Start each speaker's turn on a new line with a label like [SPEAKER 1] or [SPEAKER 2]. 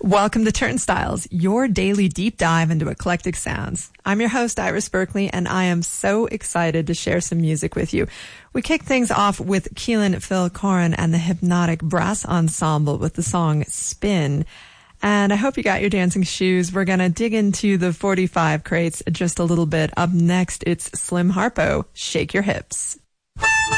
[SPEAKER 1] Welcome to Turnstiles, your daily deep dive into eclectic sounds. I'm your host, Iris Berkeley, and I am so excited to share some music with you. We kick things off with Keelan Phil Corin and the Hypnotic Brass Ensemble with the song Spin. And I hope you got your dancing shoes. We're going to dig into the 45 crates just a little bit. Up next, it's Slim Harpo, Shake Your Hips.